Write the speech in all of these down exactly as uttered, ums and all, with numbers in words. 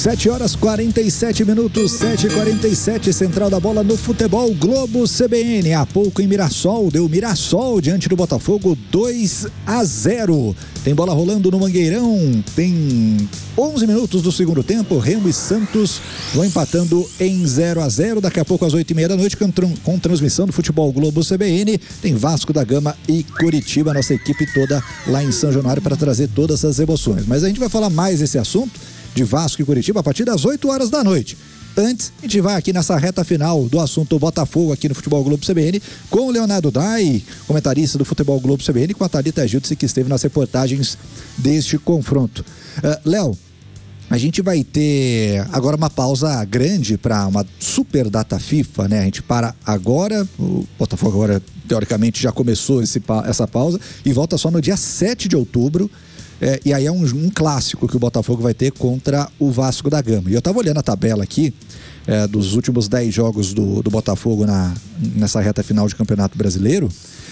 sete horas quarenta e sete minutos, sete e quarenta e sete, central da bola no futebol Globo C B N. Há pouco em Mirassol, deu Mirassol diante do Botafogo dois a zero. Tem bola rolando no Mangueirão, tem onze minutos do segundo tempo, Remo e Santos vão empatando em zero a zero. Daqui a pouco às oito e meia da noite, com, com transmissão do futebol Globo C B N, tem Vasco da Gama e Curitiba, nossa equipe toda lá em São Januário para trazer todas as emoções. Mas a gente vai falar mais desse assunto de Vasco e Curitiba a partir das oito horas da noite. Antes, a gente vai aqui nessa reta final do assunto Botafogo aqui no Futebol Globo C B N com o Leonardo Dai, comentarista do Futebol Globo C B N, com a Thalita Giltze, que esteve nas reportagens deste confronto. Uh, Léo, a gente vai ter agora uma pausa grande para uma super data FIFA, né? A gente para agora, o Botafogo agora teoricamente já começou esse, essa pausa e volta só no dia sete de outubro. É, e aí é um, um clássico que o Botafogo vai ter contra o Vasco da Gama. E eu tava olhando a tabela aqui é, dos últimos dez jogos do, do Botafogo na, nessa reta final de Campeonato Brasileiro.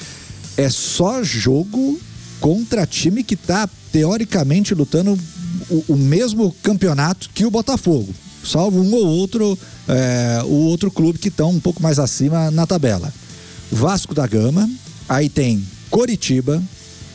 É só jogo contra time que tá teoricamente lutando o, o mesmo campeonato que o Botafogo, salvo um ou outro é, o outro clube que estão um pouco mais acima na tabela. Vasco da Gama, aí tem Coritiba,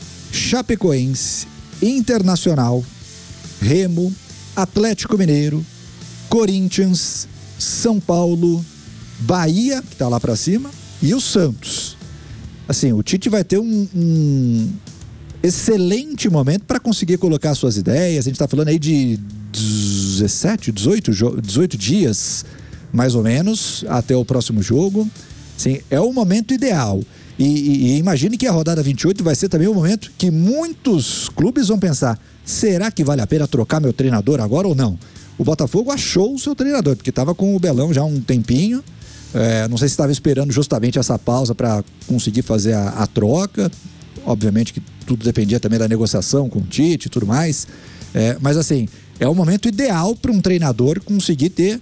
Chapecoense, Internacional, Remo, Atlético Mineiro, Corinthians, São Paulo, Bahia, que tá lá pra cima, e o Santos. Assim, o Tite vai ter um, um excelente momento para conseguir colocar suas ideias. A gente tá falando aí de dezessete, dezoito, dezoito dias, mais ou menos, até o próximo jogo. Assim, é o momento ideal. E, e, e imagine que a rodada vinte e oito vai ser também o momento que muitos clubes vão pensar: será que vale a pena trocar meu treinador agora ou não? O Botafogo achou o seu treinador, porque estava com o Belão já há um tempinho. É, não sei se estava esperando justamente essa pausa para conseguir fazer a, a troca. Obviamente que tudo dependia também da negociação com o Tite e tudo mais. É, mas assim, é o momento ideal para um treinador conseguir ter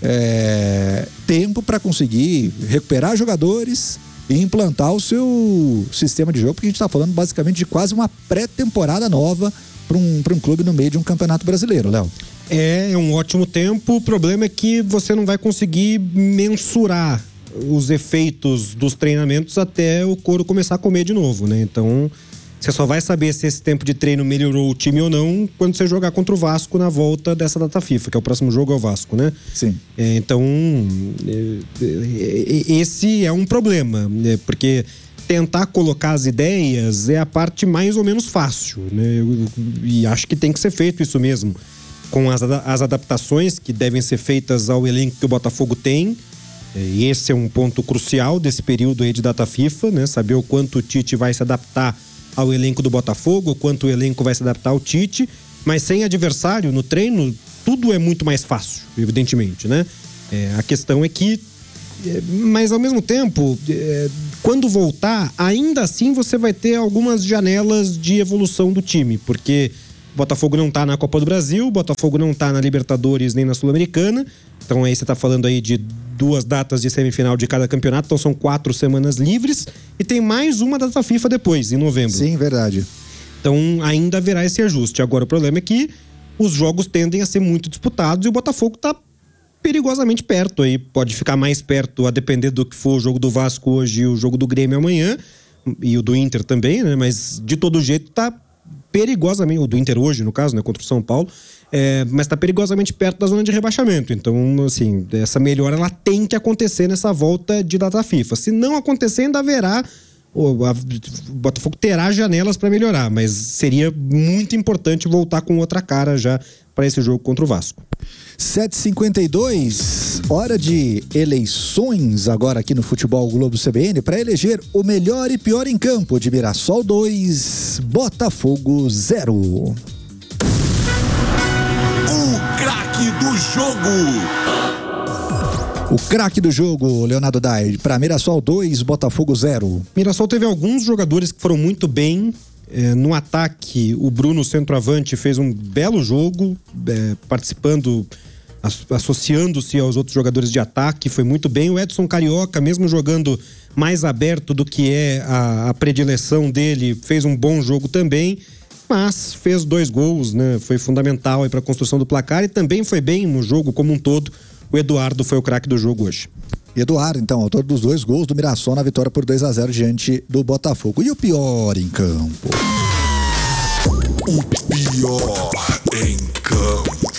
é, tempo para conseguir recuperar jogadores e implantar o seu sistema de jogo, porque a gente está falando basicamente de quase uma pré-temporada nova para um, para um clube no meio de um campeonato brasileiro, Léo. É, é um ótimo tempo. O problema é que você não vai conseguir mensurar os efeitos dos treinamentos até o couro começar a comer de novo, né? Então, você só vai saber se esse tempo de treino melhorou o time ou não quando você jogar contra o Vasco na volta dessa data FIFA, que é o próximo jogo é o Vasco, né? Sim. É, então, esse é um problema, né? Porque tentar colocar as ideias é a parte mais ou menos fácil, né? E acho que tem que ser feito isso mesmo, com as, as adaptações que devem ser feitas ao elenco que o Botafogo tem. E esse é um ponto crucial desse período aí de data FIFA, né? Saber o quanto o Tite vai se adaptar ao elenco do Botafogo, o quanto o elenco vai se adaptar ao Tite, mas sem adversário no treino, tudo é muito mais fácil, evidentemente, né? É, a questão é que, é, mas ao mesmo tempo, é, quando voltar, ainda assim você vai ter algumas janelas de evolução do time, porque o Botafogo não tá na Copa do Brasil, o Botafogo não tá na Libertadores nem na Sul-Americana, então aí você tá falando aí de duas datas de semifinal de cada campeonato, então são quatro semanas livres e tem mais uma data FIFA depois, em novembro. Sim, verdade. Então ainda haverá esse ajuste. Agora o problema é que os jogos tendem a ser muito disputados e o Botafogo tá perigosamente perto aí, pode ficar mais perto a depender do que for o jogo do Vasco hoje e o jogo do Grêmio amanhã, e o do Inter também, né? Mas de todo jeito tá perigosamente, o do Inter hoje no caso, né, contra o São Paulo, é, mas tá perigosamente perto da zona de rebaixamento. Então, assim, essa melhora ela tem que acontecer nessa volta de data FIFA. Se não acontecer, ainda haverá, o, a, o Botafogo terá janelas para melhorar, mas seria muito importante voltar com outra cara já para esse jogo contra o Vasco. sete e cinquenta e dois, hora de eleições agora aqui no Futebol Globo C B N para eleger o melhor e pior em campo de Mirassol dois, Botafogo zero. O craque do jogo. O craque do jogo, Leonardo Dai, para Mirassol dois, Botafogo zero. Mirassol teve alguns jogadores que foram muito bem. É, no ataque, o Bruno, centroavante, fez um belo jogo, é, participando, as, associando-se aos outros jogadores de ataque, foi muito bem. O Edson Carioca, mesmo jogando mais aberto do que é a, a predileção dele, fez um bom jogo também. mas fez dois gols, né? Foi fundamental para a construção do placar e também foi bem no jogo como um todo. O Eduardo foi o craque do jogo hoje. Eduardo, então, autor dos dois gols do Mirassol na vitória por dois a zero diante do Botafogo. E o pior em campo? O pior em campo.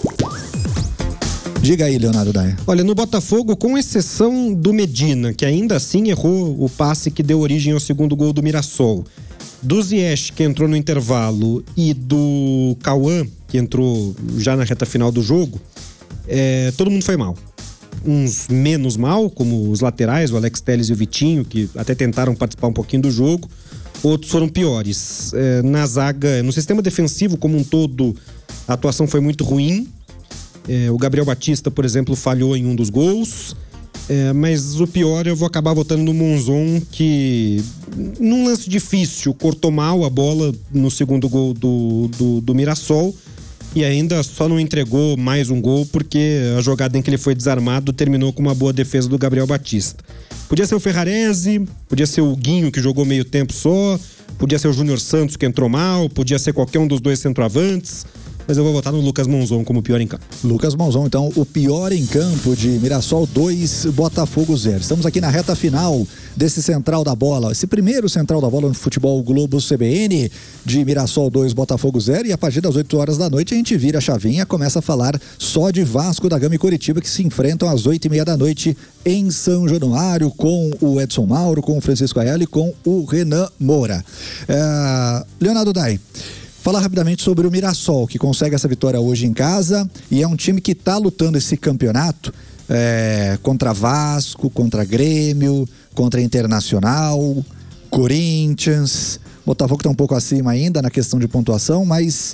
Diga aí, Leonardo Daia. Olha, no Botafogo, com exceção do Medina, que ainda assim errou o passe que deu origem ao segundo gol do Mirassol, do Ziyech, que entrou no intervalo, e do Cauã, que entrou já na reta final do jogo, é, todo mundo foi mal. Uns menos mal, como os laterais, o Alex Telles e o Vitinho, que até tentaram participar um pouquinho do jogo. Outros foram piores. É, na zaga, no sistema defensivo como um todo, a atuação foi muito ruim. É, o Gabriel Batista, por exemplo, falhou em um dos gols. É, mas o pior, eu vou acabar votando no Monzon, que num lance difícil cortou mal a bola no segundo gol do, do, do Mirassol e ainda só não entregou mais um gol porque a jogada em que ele foi desarmado terminou com uma boa defesa do Gabriel Batista. Podia ser o Ferrarese, podia ser o Guinho, que jogou meio tempo só, podia ser o Júnior Santos, que entrou mal, podia ser qualquer um dos dois centroavantes. Mas eu vou votar no Lucas Monzon como pior em campo. Lucas Monzon, então, o pior em campo de Mirassol dois, Botafogo zero. Estamos aqui na reta final desse Central da Bola. Esse primeiro Central da Bola no Futebol Globo C B N, de Mirassol dois, Botafogo zero. E a partir das oito horas da noite a gente vira a chavinha, começa a falar só de Vasco da Gama e Curitiba, que se enfrentam às oito e meia da noite em São Januário, com o Edson Mauro, com o Francisco Aiello e com o Renan Moura. É... Leonardo Daia, falar rapidamente sobre o Mirassol, que consegue essa vitória hoje em casa e é um time que está lutando esse campeonato é, contra Vasco, contra Grêmio, contra Internacional, Corinthians. Botafogo está um pouco acima ainda na questão de pontuação, mas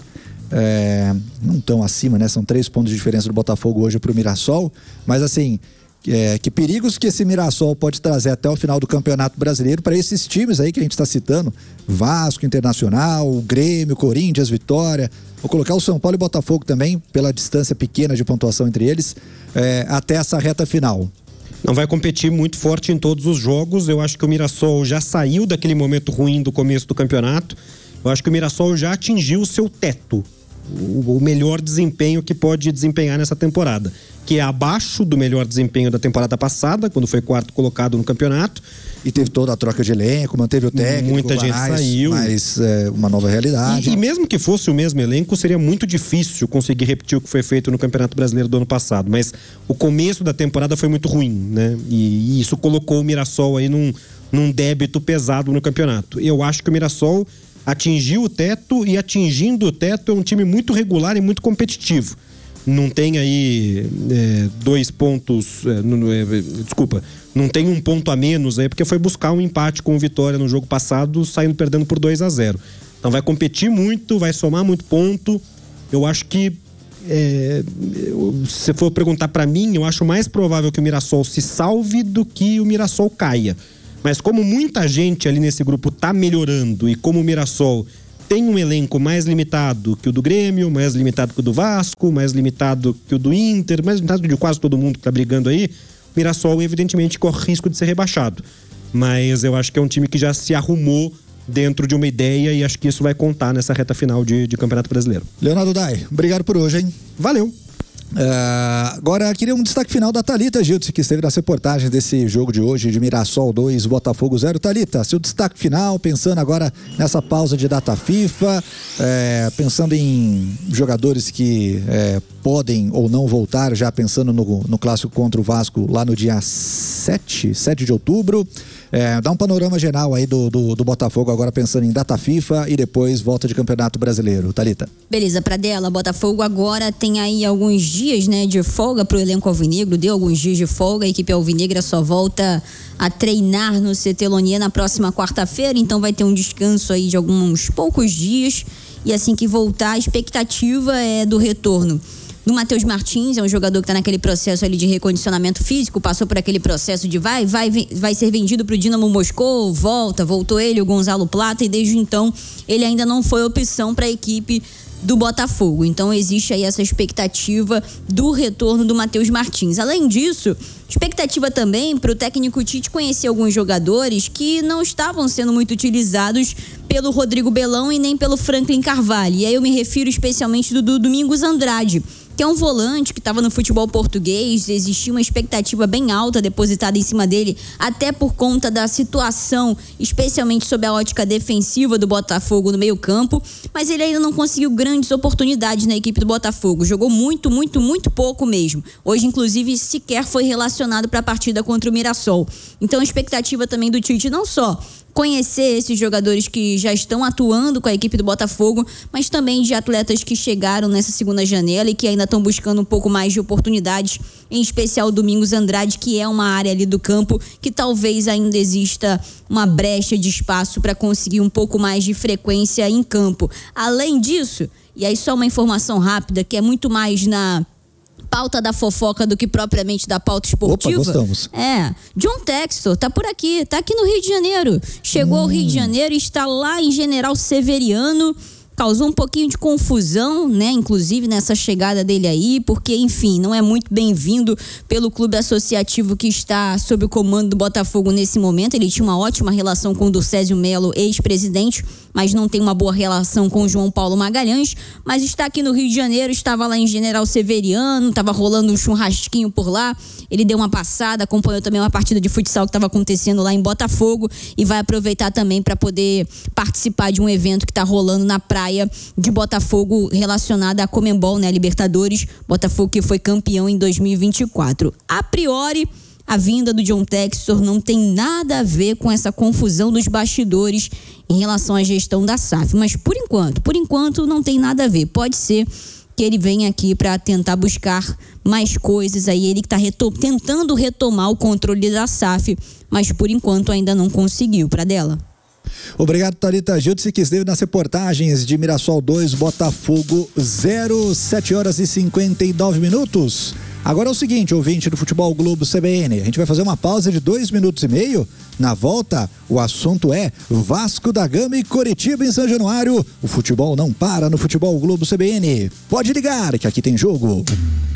é, não tão acima, né? São três pontos de diferença do Botafogo hoje para o Mirassol, mas assim... É, que perigos que esse Mirassol pode trazer até o final do Campeonato Brasileiro para esses times aí que a gente está citando, Vasco, Internacional, Grêmio, Corinthians, Vitória, vou colocar o São Paulo e Botafogo também, pela distância pequena de pontuação entre eles, é, até essa reta final. Não vai competir muito forte em todos os jogos. Eu acho que o Mirassol já saiu daquele momento ruim do começo do campeonato. Eu acho que o Mirassol já atingiu o seu teto, o melhor desempenho que pode desempenhar nessa temporada, que é abaixo do melhor desempenho da temporada passada, quando foi quarto colocado no campeonato. E teve toda a troca de elenco, manteve o técnico. Muita gente Banais, saiu. Mas é uma nova realidade. E, e mesmo que fosse o mesmo elenco, seria muito difícil conseguir repetir o que foi feito no Campeonato Brasileiro do ano passado. Mas o começo da temporada foi muito ruim, né? E, e isso colocou o Mirassol aí num, num débito pesado no campeonato. Eu acho que o Mirassol atingiu o teto, e atingindo o teto é um time muito regular e muito competitivo. Não tem aí é, dois pontos, é, não, é, desculpa, não tem um ponto a menos aí, porque foi buscar um empate com o Vitória no jogo passado, saindo perdendo por dois a zero. Então vai competir muito, vai somar muito ponto. Eu acho que, é, se você for perguntar para mim, eu acho mais provável que o Mirassol se salve do que o Mirassol caia. Mas como muita gente ali nesse grupo tá melhorando, e como o Mirassol tem um elenco mais limitado que o do Grêmio, mais limitado que o do Vasco, mais limitado que o do Inter, mais limitado de quase todo mundo que tá brigando aí, o Mirassol evidentemente corre risco de ser rebaixado. Mas eu acho que é um time que já se arrumou dentro de uma ideia, e acho que isso vai contar nessa reta final de, de Campeonato Brasileiro. Leonardo Daia, obrigado por hoje, hein? Valeu! Uh, agora queria um destaque final da Thalita Giltz, que esteve nas reportagens desse jogo de hoje de Mirassol dois, Botafogo zero. Thalita, seu destaque final, pensando agora nessa pausa de data FIFA, é, pensando em jogadores que é, podem ou não voltar, já pensando no, no clássico contra o Vasco lá no dia sete de outubro. É, dá um panorama geral aí do, do, do Botafogo agora pensando em data FIFA e depois volta de Campeonato Brasileiro. Thalita. Beleza, Pradella, Botafogo agora tem aí alguns dias, né, de folga pro elenco alvinegro, deu alguns dias de folga, a equipe alvinegra só volta a treinar no C T Lonier na próxima quarta-feira, então vai ter um descanso aí de alguns poucos dias, e assim que voltar, a expectativa é do retorno do Matheus Martins, é um jogador que está naquele processo ali de recondicionamento físico, passou por aquele processo de vai, vai, vai ser vendido para o Dinamo Moscou, volta, voltou ele, o Gonzalo Plata, e desde então ele ainda não foi opção para a equipe do Botafogo. Então existe aí essa expectativa do retorno do Matheus Martins. Além disso, expectativa também para o técnico Tite conhecer alguns jogadores que não estavam sendo muito utilizados pelo Rodrigo Belão e nem pelo Franklin Carvalho. E aí eu me refiro especialmente do, do Domingos Andrade, que é um volante que estava no futebol português. Existia uma expectativa bem alta depositada em cima dele, até por conta da situação, especialmente sob a ótica defensiva do Botafogo no meio campo, mas ele ainda não conseguiu grandes oportunidades na equipe do Botafogo, jogou muito, muito, muito pouco mesmo. Hoje, inclusive, sequer foi relacionado para a partida contra o Mirassol. Então a expectativa também do Tite não só conhecer esses jogadores que já estão atuando com a equipe do Botafogo, mas também de atletas que chegaram nessa segunda janela e que ainda estão buscando um pouco mais de oportunidades, em especial o Domingos Andrade, que é uma área ali do campo que talvez ainda exista uma brecha de espaço para conseguir um pouco mais de frequência em campo. Além disso, e aí só uma informação rápida, que é muito mais na pauta da fofoca do que propriamente da pauta esportiva. Opa, gostamos. É, John Textor tá por aqui, tá aqui no Rio de Janeiro. Chegou hum. ao Rio de Janeiro e está lá em General Severiano. Causou um pouquinho de confusão, né? Inclusive nessa chegada dele aí, porque, enfim, não é muito bem-vindo pelo clube associativo que está sob o comando do Botafogo nesse momento. Ele tinha uma ótima relação com o Durcésio Melo, ex-presidente, mas não tem uma boa relação com o João Paulo Magalhães. Mas está aqui no Rio de Janeiro, estava lá em General Severiano, estava rolando um churrasquinho por lá. Ele deu uma passada, acompanhou também uma partida de futsal que estava acontecendo lá em Botafogo e vai aproveitar também para poder participar de um evento que está rolando na praia de Botafogo relacionada à Conmebol, né, Libertadores. Botafogo que foi campeão em dois mil e vinte e quatro. A priori, a vinda do John Textor não tem nada a ver com essa confusão dos bastidores em relação à gestão da S A F, mas por enquanto, por enquanto não tem nada a ver. Pode ser que ele venha aqui para tentar buscar mais coisas aí, ele que está retom- tentando retomar o controle da S A F, mas por enquanto ainda não conseguiu. Para dela. Obrigado, Thalita Gildes, que esteve nas reportagens de Mirassol dois, Botafogo zero, sete horas e cinquenta e nove minutos. Agora é o seguinte, ouvinte do Futebol Globo C B N, a gente vai fazer uma pausa de dois minutos e meio. Na volta, o assunto é Vasco da Gama e Coritiba em São Januário. O futebol não para no Futebol Globo C B N. Pode ligar, que aqui tem jogo.